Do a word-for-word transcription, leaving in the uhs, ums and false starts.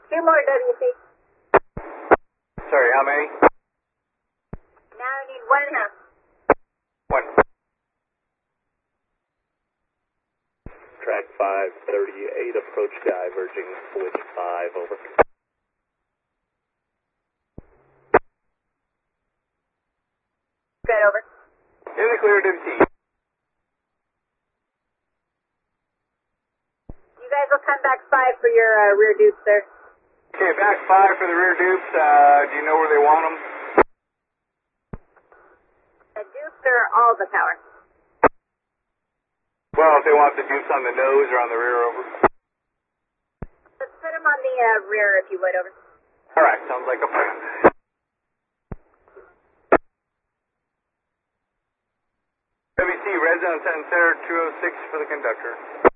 Two more W C. Sorry, how many? Now I need one and a half. One. Track five thirty-eight, approach diverging switch five, over. Good, over. In the clear, W C. You guys will come back five for your uh, rear dupes there. Okay, back five for the rear dupes. Uh, do you know where they want them? The dupes are all the power. Well, if they want the dupes on the nose or on the rear, over. Let's put them on the uh, rear if you would, over. All right, sounds like a plan. W C, red zone center two oh six for the conductor.